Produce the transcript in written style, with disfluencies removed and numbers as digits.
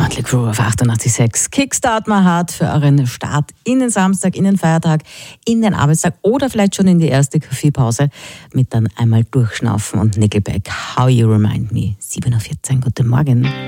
Mötley Crüe auf 88.6. Kickstart mal hart für euren Start in den Samstag, in den Feiertag, in den Arbeitstag oder vielleicht schon in die erste Kaffeepause mit dann einmal durchschnaufen und Nickelback. How You Remind Me. 7.14 Uhr, guten Morgen.